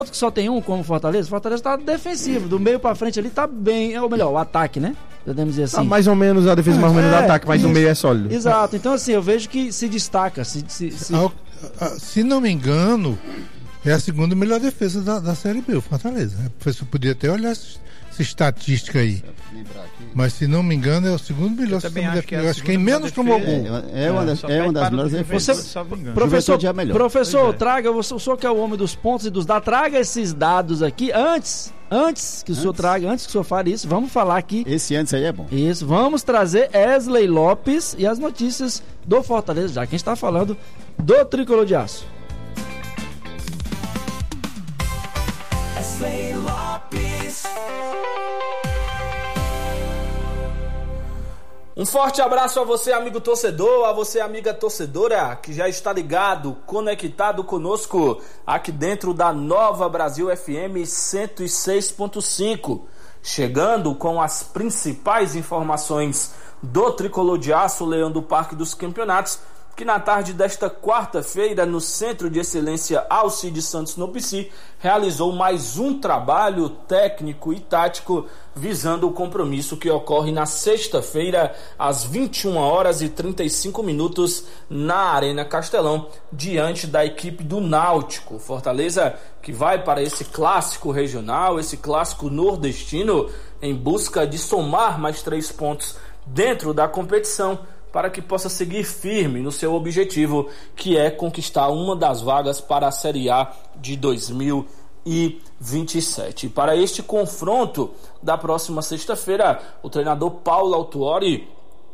que só tem um como o Fortaleza tá defensivo, do meio pra frente ali tá bem, ou melhor, o ataque, né? Podemos dizer assim. Tá mais ou menos a defesa, mais ou menos do ataque, mas o meio é sólido. Exato, então assim, eu vejo que se destaca. Se não me engano, é a segunda melhor defesa da Série B, o Fortaleza. O professor podia até olhar essa estatística aí. Mas se não me engano, é o segundo melhor sistema defensivo. Acho que quem menos tomou gol. É uma das melhores defesas. Professor, traga, o senhor que é o homem dos pontos e dos dados, traga esses dados aqui antes que o senhor traga, antes que o senhor fale isso, vamos falar aqui. Esse antes aí é bom. Isso, vamos trazer Wesley Lopes e as notícias do Fortaleza, já que a gente está falando do Tricolor de Aço. Wesley Lopes. Um forte abraço a você, amigo torcedor, a você, amiga torcedora, que já está ligado, conectado conosco aqui dentro da Nova Brasil FM 106.5, chegando com as principais informações do Tricolor de Aço, Leão do Parque dos Campeonatos, que na tarde desta quarta-feira, no Centro de Excelência Alcides Santos no PC, realizou mais um trabalho técnico e tático visando o compromisso que ocorre na sexta-feira, às 21h35, na Arena Castelão, diante da equipe do Náutico. Fortaleza que vai para esse clássico regional, esse clássico nordestino, em busca de somar mais 3 pontos dentro da competição, para que possa seguir firme no seu objetivo, que é conquistar uma das vagas para a Série A de 2027. E para este confronto da próxima sexta-feira, o treinador Paulo Autuori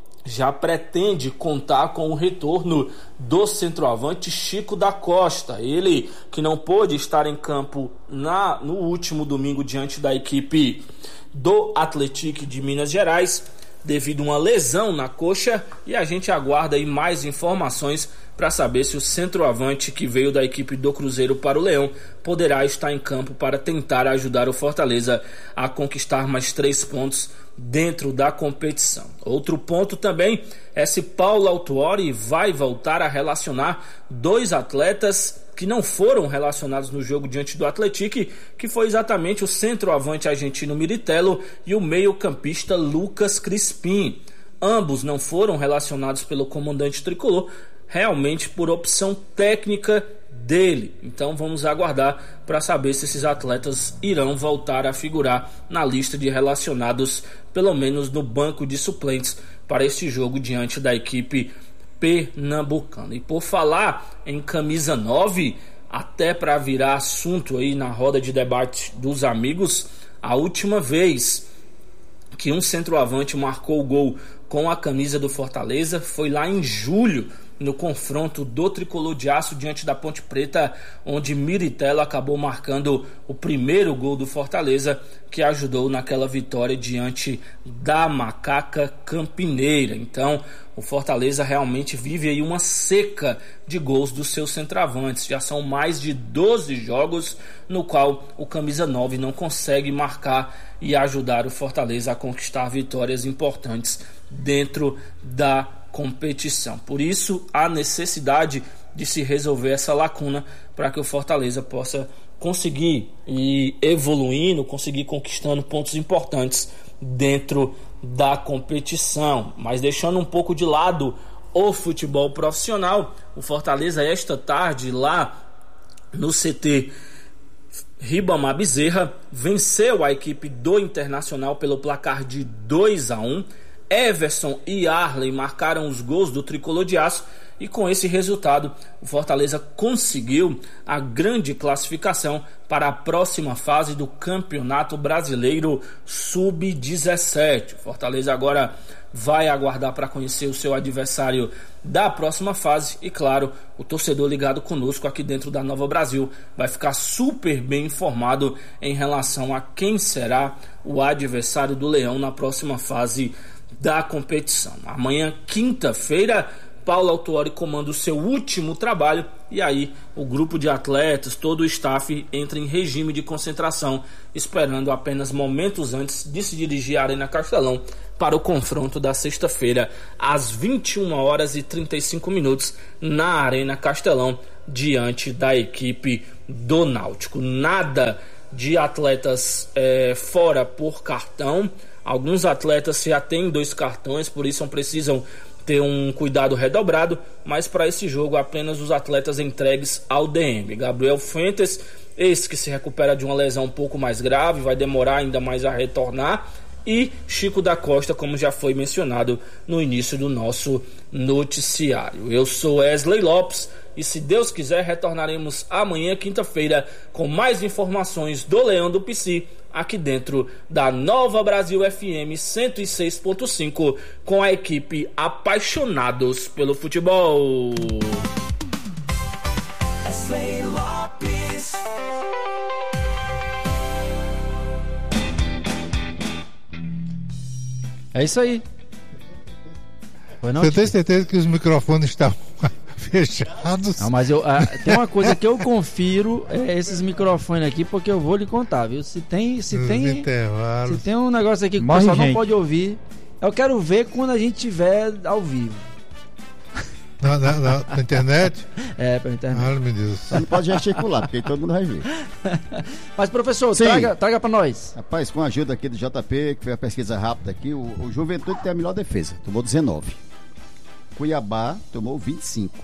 já pretende contar com o retorno do centroavante Chico da Costa. Ele que não pôde estar em campo no último domingo diante da equipe do Atlético de Minas Gerais, devido a uma lesão na coxa, e a gente aguarda aí mais informações para saber se o centroavante que veio da equipe do Cruzeiro para o Leão poderá estar em campo para tentar ajudar o Fortaleza a conquistar mais 3 pontos dentro da competição. Outro ponto também é se Paulo Autuori vai voltar a relacionar 2 atletas que não foram relacionados no jogo diante do Atlético, que foi exatamente o centroavante argentino Miritello e o meio-campista Lucas Crispim. Ambos não foram relacionados pelo comandante tricolor, realmente por opção técnica dele. Então vamos aguardar para saber se esses atletas irão voltar a figurar na lista de relacionados, pelo menos no banco de suplentes, para este jogo diante da equipe pernambucana. E por falar em camisa 9, até para virar assunto aí na roda de debate dos amigos, a última vez que um centroavante marcou o gol com a camisa do Fortaleza foi lá em julho, no confronto do Tricolor de Aço diante da Ponte Preta, onde Miritello acabou marcando o primeiro gol do Fortaleza, que ajudou naquela vitória diante da Macaca Campineira. Então o Fortaleza realmente vive aí uma seca de gols dos seus centroavantes. Já são mais de 12 jogos no qual o camisa 9 não consegue marcar e ajudar o Fortaleza a conquistar vitórias importantes dentro da competição. Por isso, há necessidade de se resolver essa lacuna para que o Fortaleza possa conseguir ir evoluindo, conseguir conquistando pontos importantes dentro da competição. Mas deixando um pouco de lado o futebol profissional, o Fortaleza esta tarde lá no CT Ribamar Bezerra venceu a equipe do Internacional pelo placar de 2-1. Everson e Arley marcaram os gols do Tricolor de Aço, e com esse resultado o Fortaleza conseguiu a grande classificação para a próxima fase do Campeonato Brasileiro Sub-17. O Fortaleza agora vai aguardar para conhecer o seu adversário da próxima fase, e claro, o torcedor ligado conosco aqui dentro da Nova Brasil vai ficar super bem informado em relação a quem será o adversário do Leão na próxima fase da competição. Amanhã, quinta-feira, Paulo Autuori comanda o seu último trabalho, e aí o grupo de atletas, todo o staff entra em regime de concentração, esperando apenas momentos antes de se dirigir à Arena Castelão para o confronto da sexta-feira às 21h35 na Arena Castelão, diante da equipe do Náutico. Nada de atletas fora por cartão. Alguns atletas já têm 2 cartões, por isso precisam ter um cuidado redobrado, mas para esse jogo apenas os atletas entregues ao DM. Gabriel Fuentes, esse que se recupera de uma lesão um pouco mais grave, vai demorar ainda mais a retornar, e Chico da Costa, como já foi mencionado no início do nosso noticiário. Eu sou Wesley Lopes e, se Deus quiser, retornaremos amanhã, quinta-feira, com mais informações do Leão do Pici, aqui dentro da Nova Brasil FM 106.5, com a equipe Apaixonados pelo Futebol. Wesley Lopes. É isso aí. Você tem certeza que os microfones estão fechados? Não, mas tem uma coisa que eu confiro, esses microfones aqui, porque eu vou lhe contar, viu? Se tem um negócio aqui que o pessoal não pode ouvir, eu quero ver quando a gente estiver ao vivo. Na internet? Pela internet. Ai, meu Deus. Você não pode gesticular, porque todo mundo vai ver. Mas, professor, traga pra nós. Rapaz, com a ajuda aqui do JP, que foi a pesquisa rápida aqui, o Juventude tem a melhor defesa, tomou 19. Cuiabá tomou 25.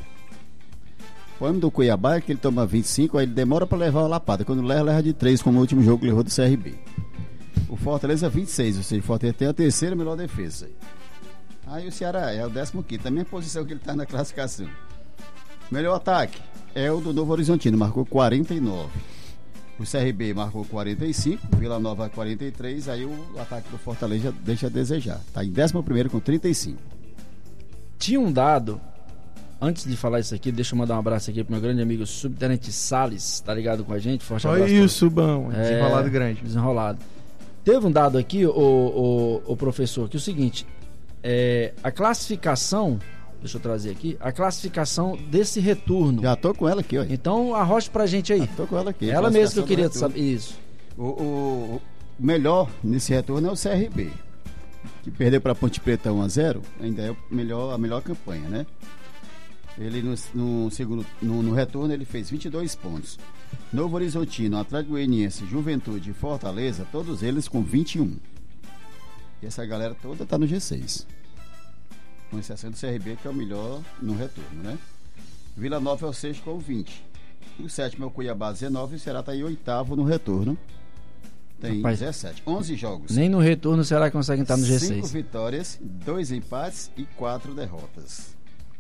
O problema do Cuiabá é que ele toma 25, aí ele demora pra levar a lapada. Quando leva de 3, como o último jogo que levou do CRB. O Fortaleza 26, ou seja, o Fortaleza tem a terceira melhor defesa. Aí o Ceará é o 15º, a mesma posição que ele está na classificação. Melhor ataque é o do Novo Horizontino, marcou 49. O CRB marcou 45, Vila Nova 43, aí o ataque do Fortaleza deixa a desejar. Está em 11º com 35. Tinha um dado, antes de falar isso aqui, deixa eu mandar um abraço aqui pro meu grande amigo Subtenente Salles, tá ligado com a gente? Forte abraço. Olha o Subão, desenrolado grande. Desenrolado. Teve um dado aqui, o professor, que é o seguinte... a classificação, deixa eu trazer aqui, a classificação desse retorno. Já tô com ela aqui, ó. Então arrocha pra gente aí. Já tô com ela aqui. Ela mesmo que eu queria saber isso. O melhor nesse retorno é o CRB, que perdeu para Ponte Preta 1-0, ainda é a melhor campanha, né? Ele no retorno ele fez 22 pontos. Novo Horizontino, Atlético Goianiense, Juventude e Fortaleza, todos eles com 21. E essa galera toda tá no G6. Com exceção do CRB, que é o melhor no retorno, né? Vila Nova é o 6 com 20. O 7º é o Cuiabá, 19. E o Ceará tá em 8º no retorno. Tem 17. 11 jogos. Nem no retorno o Ceará consegue estar no G6. 5 vitórias, 2 empates e 4 derrotas.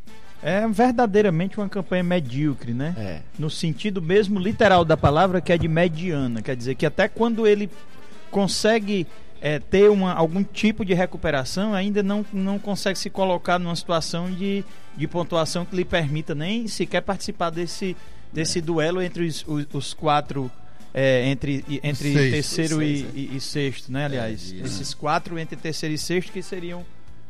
É verdadeiramente uma campanha medíocre, né? No sentido mesmo literal da palavra, que é de mediana. Quer dizer que até quando ele consegue... ter algum tipo de recuperação, ainda não consegue se colocar numa situação de pontuação que lhe permita nem sequer participar desse duelo entre os 4, entre terceiro e sexto, né? Aliás, esses 4 entre terceiro e sexto, que seriam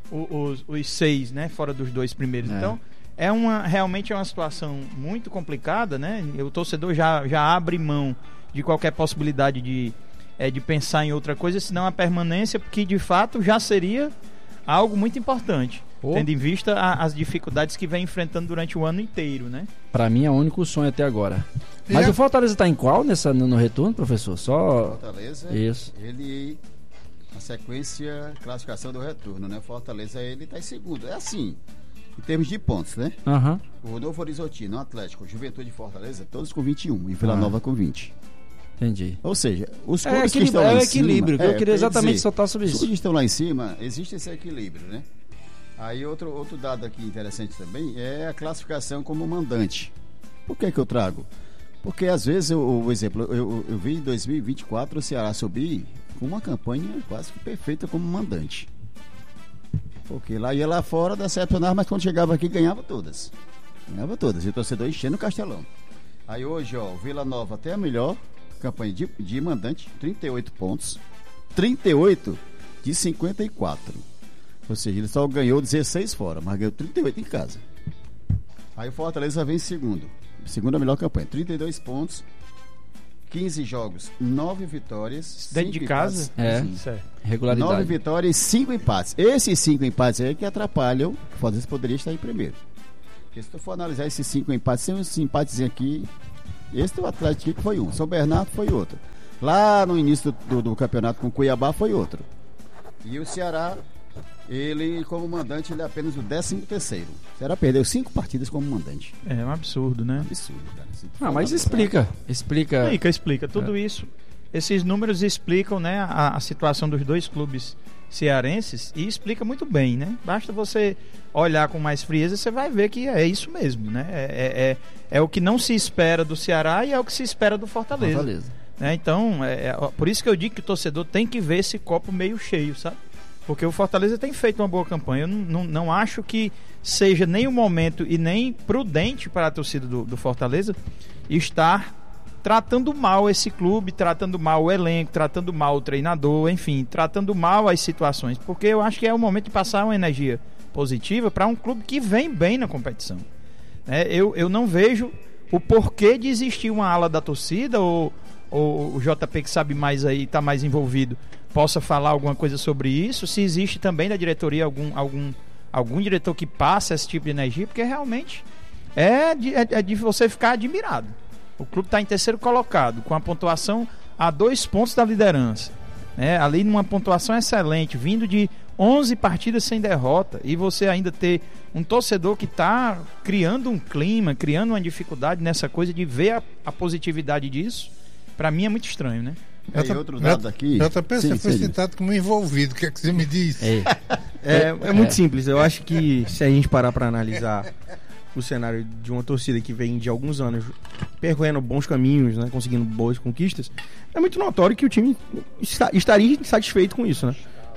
os 6, né? Fora dos 2 primeiros. Então, realmente é uma situação muito complicada, né? O torcedor já abre mão de qualquer possibilidade de pensar em outra coisa, senão a permanência, porque de fato já seria algo muito importante, tendo em vista as dificuldades que vem enfrentando durante o ano inteiro, né? Pra mim é o único sonho até agora. Mas o Fortaleza tá em qual no retorno, professor? Só Fortaleza, isso. Ele, a sequência, classificação do retorno, né? Fortaleza, ele tá em segundo. É assim, em termos de pontos, né? O Novo Horizontino, o Atlético, Juventude e Fortaleza, todos com 21 e Vila Nova com 20. Entendi. Ou seja, os clubes que estão lá em equilíbrio, cima, que eu queria exatamente soltar sobre isso. Os clubes que estão lá em cima, existe esse equilíbrio, né? Aí outro dado aqui interessante também é a classificação como mandante. Por que eu trago? Porque às vezes, o exemplo, eu vi em 2024 o Ceará subir com uma campanha quase que perfeita como mandante. Porque lá ia lá fora, decepcionava, mas quando chegava aqui ganhava todas. E o torcedor enchendo o Castelão. Aí hoje, o Vila Nova até a melhor campanha de mandante, 38 pontos, 38 de 54. Ou seja, ele só ganhou 16 fora, mas ganhou 38 em casa. Aí o Fortaleza vem em segundo. Segunda melhor campanha, 32 pontos, 15 jogos, 9 vitórias. Dentro de casa? Regularidade. 9 vitórias e 5 empates. Esses 5 empates aí que atrapalham, o Fortaleza poderia estar em primeiro. Porque se tu for analisar esses 5 empates, tem uns empates aqui Esse do Atlético foi um, São Bernardo foi outro. Lá no início do campeonato com Cuiabá foi outro. E o Ceará, ele como mandante, ele é apenas o 13º. O Ceará perdeu 5 partidas como mandante. É um absurdo, né? Absurdo, cara. Mas explica. Explica tudo isso. Esses números explicam, né, a situação dos dois clubes cearenses e explica muito bem, né? Basta você olhar com mais frieza, você vai ver que é isso mesmo, né? É o que não se espera do Ceará e é o que se espera do Fortaleza. Né? Então, por isso que eu digo que o torcedor tem que ver esse copo meio cheio, sabe? Porque o Fortaleza tem feito uma boa campanha. Eu não acho que seja nem o momento e nem prudente para a torcida do Fortaleza estar tratando mal esse clube, tratando mal o elenco, tratando mal o treinador, enfim, tratando mal as situações, porque eu acho que é o momento de passar uma energia positiva para um clube que vem bem na competição. Eu não vejo o porquê de existir uma ala da torcida, ou o JP que sabe mais aí, está mais envolvido, possa falar alguma coisa sobre isso, se existe também da diretoria algum diretor que passa esse tipo de energia, porque realmente é de você ficar admirado. O clube está em 3º colocado, com a pontuação a 2 pontos da liderança, né? Ali numa pontuação excelente, vindo de 11 partidas sem derrota, e você ainda ter um torcedor que está criando um clima, criando uma dificuldade nessa coisa de ver a positividade disso, para mim é muito estranho, né? E outro dado aqui... JP, você foi citado como envolvido, o que é que você me diz? É muito simples, eu acho que se a gente parar para analisar o cenário de uma torcida que vem de alguns anos percorrendo bons caminhos, né, conseguindo boas conquistas, é muito notório que o time estaria insatisfeito com isso, né?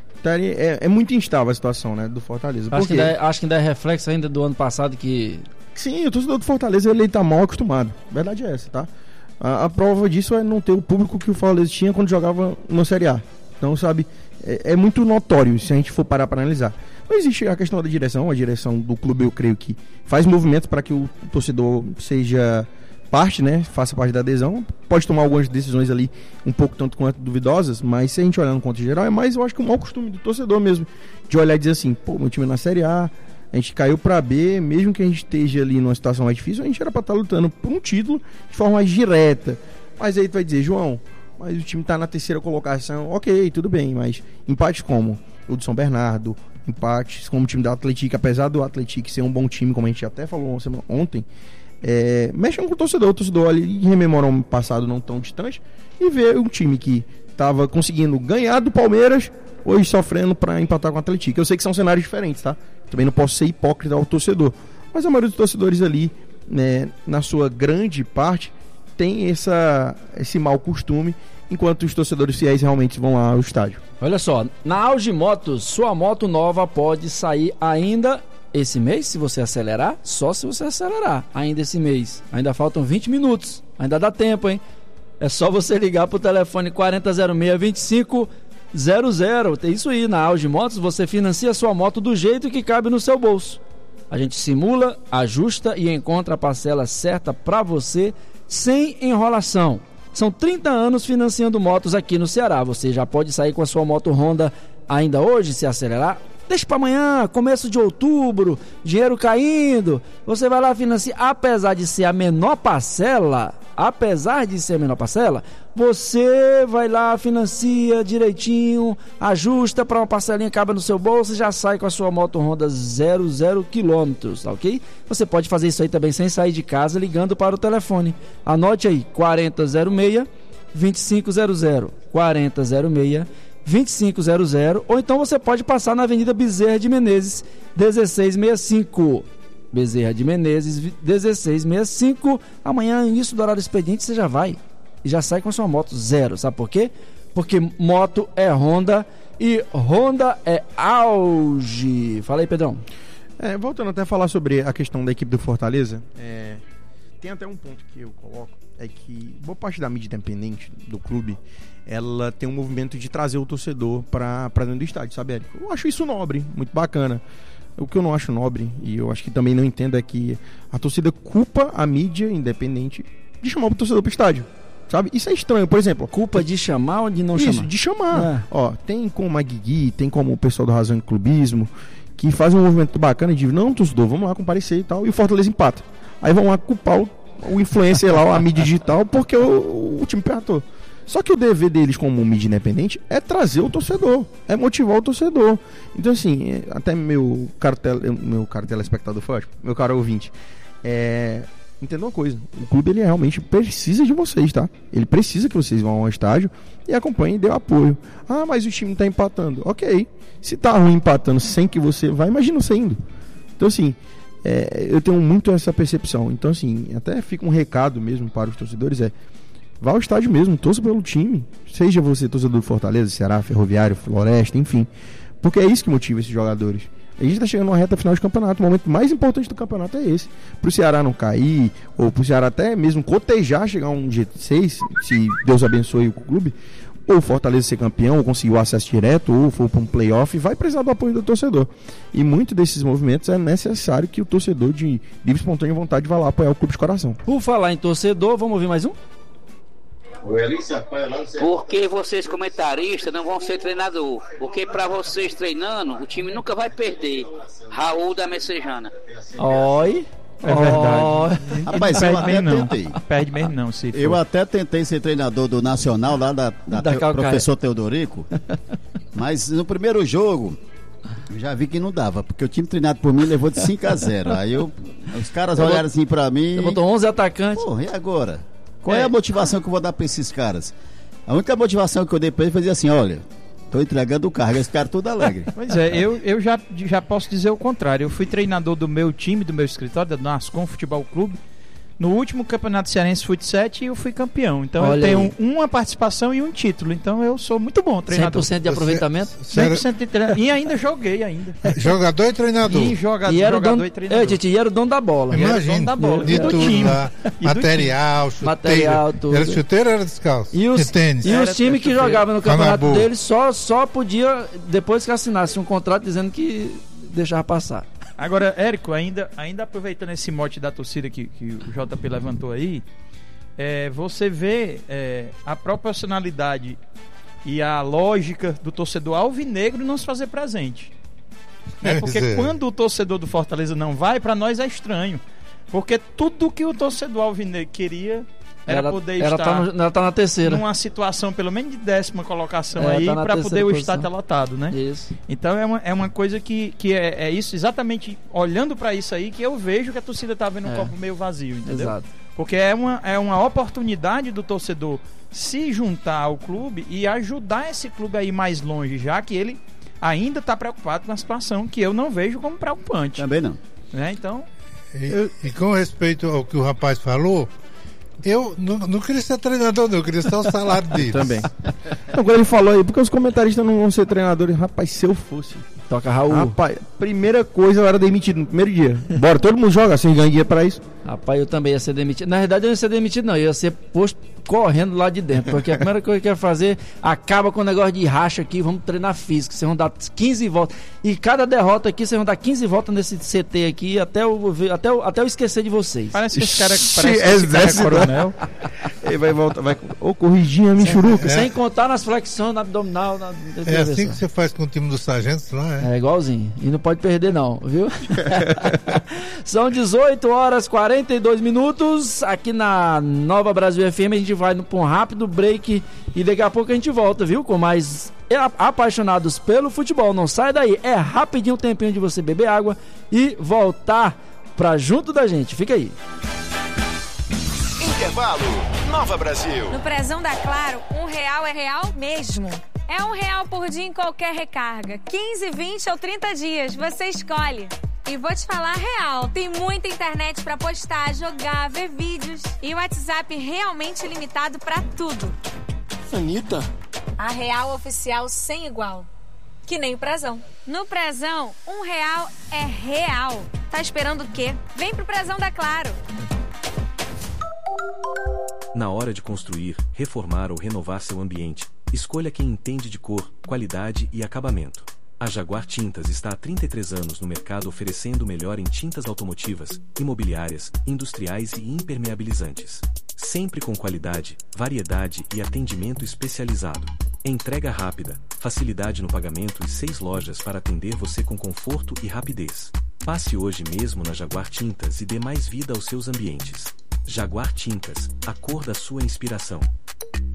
É muito instável a situação, né, do Fortaleza. Acho que ainda é reflexo ainda do ano passado que... Sim, o torcedor do Fortaleza ele tá mal acostumado. A verdade é essa, tá? A prova disso é não ter o público que o Fortaleza tinha quando jogava na Série A. Então, sabe, é muito notório se a gente for parar para analisar. Não existe a questão da direção. A direção do clube, eu creio que faz movimentos para que o torcedor seja parte, né? Faça parte da adesão. Pode tomar algumas decisões ali um pouco tanto quanto duvidosas, mas se a gente olhar no contexto geral, é mais, eu acho que um mau costume do torcedor mesmo, de olhar e dizer assim, pô, meu time é na Série A, a gente caiu para B, mesmo que a gente esteja ali numa situação mais difícil, a gente era para estar lutando por um título de forma mais direta. Mas aí tu vai dizer, João, mas o time tá na 3ª colocação, ok, tudo bem, mas empates como o do São Bernardo, empates como o time do Atlético, apesar do Atlético ser um bom time, como a gente até falou ontem, mexem com o torcedor ali rememora um passado não tão distante e vê um time que estava conseguindo ganhar do Palmeiras, hoje sofrendo para empatar com o Atlético. Eu sei que são cenários diferentes, tá? Também não posso ser hipócrita ao torcedor, mas a maioria dos torcedores ali, né, na sua grande parte, tem esse mau costume, enquanto os torcedores fiéis realmente vão lá ao estádio. Olha só, na Auge Motos, sua moto nova pode sair ainda esse mês, se você acelerar, só se você acelerar, ainda esse mês. Ainda faltam 20 minutos, ainda dá tempo, hein? É só você ligar pro telefone 4006-2500. É isso aí, na Auge Motos você financia sua moto do jeito que cabe no seu bolso. A gente simula, ajusta e encontra a parcela certa para você, sem enrolação. São 30 anos financiando motos aqui no Ceará. Você já pode sair com a sua moto Honda ainda hoje, se acelerar. Deixa para amanhã, começo de outubro, dinheiro caindo. Você vai lá financiar, apesar de ser a menor parcela, você vai lá, financia direitinho, ajusta para uma parcelinha, cabe no seu bolso e já sai com a sua moto Honda 0 km, tá ok? Você pode fazer isso aí também sem sair de casa, ligando para o telefone. Anote aí, 4006-2500, 4006-2500, ou então você pode passar na Avenida Bezerra de Menezes, 1665. Bezerra de Menezes, 1665. Amanhã, início do horário expediente, você já vai e já sai com a sua moto 0. Sabe por quê? Porque moto é Honda e Honda é Auge. Fala aí, Pedrão. Voltando até a falar sobre a questão da equipe do Fortaleza, tem até um ponto que eu coloco, é que boa parte da mídia independente do clube, ela tem um movimento de trazer o torcedor para dentro do estádio, sabe, Érico? Eu acho isso nobre, muito bacana. O que eu não acho nobre, e eu acho que também não entendo, é que a torcida culpa a mídia independente de chamar o torcedor pro estádio, sabe? Isso é estranho, por exemplo. Culpa de chamar ou de não chamar? Isso, de chamar. Ó, tem como a Guigui, tem como o pessoal do Razão e Clubismo, que faz um movimento bacana de não, torcedor, vamos lá comparecer e tal, e o Fortaleza empata. Aí vão lá culpar o influencer lá, a mídia digital, porque o time perratou. Só que o dever deles como mídia independente é trazer o torcedor, é motivar o torcedor. Então assim, até meu caro telespectador foi ótimo, meu caro ouvinte, entenda uma coisa, o clube ele realmente precisa de vocês, tá? Ele precisa que vocês vão ao estádio e acompanhem e dê apoio. Ah, mas o time tá empatando. Ok, se tá ruim empatando sem que você vá, imagina você indo. Então assim, eu tenho muito essa percepção. Então assim, até fica um recado mesmo para os torcedores, vá ao estádio mesmo, torça pelo time. Seja você torcedor do Fortaleza, Ceará, Ferroviário, Floresta, enfim. Porque é isso que motiva esses jogadores. A gente está chegando numa reta final de campeonato. O momento mais importante do campeonato é esse. Para o Ceará não cair, ou para o Ceará até mesmo cotejar, chegar a um G6, se Deus abençoe o clube, ou o Fortaleza ser campeão, ou conseguir o acesso direto, ou for para um playoff, vai precisar do apoio do torcedor. E muito desses movimentos é necessário que o torcedor de livre, espontânea vontade vá lá apoiar o clube de coração. Por falar em torcedor, vamos ouvir mais um? Porque vocês comentaristas não vão ser treinador. Porque para vocês treinando, o time nunca vai perder. Raul da Messejana. Oi. É verdade. Rapaz, eu até tentei. Perde mesmo não, se for. Eu até tentei ser treinador do Nacional lá da professor Teodorico. Mas no primeiro jogo eu já vi que não dava, porque o time treinado por mim levou de 5-0. Aí os caras olharam assim pra mim. Você botou 11 atacantes. Porra, e agora? Qual é a motivação que eu vou dar pra esses caras? A única motivação que eu dei pra eles foi dizer assim: olha, tô entregando o cargo, esse cara todo alegre. Pois é, eu já posso dizer o contrário. Eu fui treinador do meu time, do meu escritório, da Nascom Futebol Clube. No último campeonato cearense Fut 7 eu fui campeão. Então olha, eu tenho uma participação e um título. Então eu sou muito bom treinador. 100% de aproveitamento? 100% de treinador. E ainda joguei ainda. Jogador e treinador. Jogador e treinador. E era o dono da bola. Imagina, dono da bola. De tudo time. Lá. Material, chuteiro. Tudo. Era chuteiro ou era descalço? E tênis? E os times que jogavam no campeonato deles só podia, depois que assinasse um contrato dizendo que deixava passar. Agora, Érico, ainda aproveitando esse mote da torcida que o JP levantou aí, você vê a proporcionalidade e a lógica do torcedor alvinegro não se fazer presente. Porque quando o torcedor do Fortaleza não vai, para nós é estranho. Porque tudo que o torcedor alvinegro queria era poder estar ela tá na terceira. Numa situação pelo menos de 10ª colocação aí, tá para poder o estádio estar lotado, né? Isso. Então é uma coisa que é isso, exatamente olhando para isso aí, que eu vejo que a torcida tá vendo um copo meio vazio, entendeu? Exato. Porque é uma oportunidade do torcedor se juntar ao clube e ajudar esse clube a ir mais longe, já que ele ainda está preocupado com a situação que eu não vejo como preocupante. Também não. Então... E com respeito ao que o rapaz falou, eu não queria ser treinador, não, eu queria só o salário dele. Também. Agora ele falou aí, porque os comentaristas não vão ser treinadores. Rapaz, se eu fosse. Toca Raul. Rapaz, primeira coisa eu era demitido no primeiro dia. Bora, todo mundo joga assim, ganha dinheiro pra isso. Rapaz, eu também ia ser demitido. Na verdade, eu não ia ser demitido, não. Eu ia ser posto correndo lá de dentro. Porque a primeira coisa que eu ia fazer, acaba com o negócio de racha aqui, vamos treinar físico. Vocês vão dar 15 voltas. E cada derrota aqui, vocês vão dar 15 voltas nesse CT aqui, até eu esquecer de vocês. Parece que esse cara é coronel. Ele vai voltar, corrigir a michuruca. Sem contar nas flexões, na abdominal. É assim que você faz com o time dos sargentos lá, É igualzinho. E não pode perder não, viu? São 18h42 aqui na Nova Brasil FM. A gente vai para um rápido break e daqui a pouco a gente volta, viu? Com mais apaixonados pelo futebol. Não sai daí. É rapidinho um tempinho de você beber água e voltar pra junto da gente. Fica aí. Intervalo. Nova Brasil. No Prezão da Claro, R$1 é real mesmo. É R$1 por dia em qualquer recarga. 15, 20 ou 30 dias. Você escolhe. E vou te falar real, tem muita internet pra postar, jogar, ver vídeos. E o WhatsApp realmente limitado pra tudo. Anitta. A real oficial sem igual. Que nem o Prezão. No Prezão, R$1 é real. Tá esperando o quê? Vem pro Prezão da Claro. Na hora de construir, reformar ou renovar seu ambiente, escolha quem entende de cor, qualidade e acabamento. A Jaguar Tintas está há 33 anos no mercado oferecendo o melhor em tintas automotivas, imobiliárias, industriais e impermeabilizantes. Sempre com qualidade, variedade e atendimento especializado. Entrega rápida, facilidade no pagamento e 6 lojas para atender você com conforto e rapidez. Passe hoje mesmo na Jaguar Tintas e dê mais vida aos seus ambientes. Jaguar Tintas, a cor da sua inspiração.